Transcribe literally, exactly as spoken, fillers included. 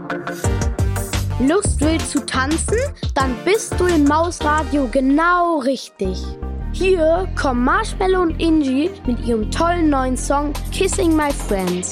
Lust willst zu tanzen? Dann bist du in Mausradio genau richtig. Hier kommen Marshmello und Ingi mit ihrem tollen neuen Song Kissing My Friends.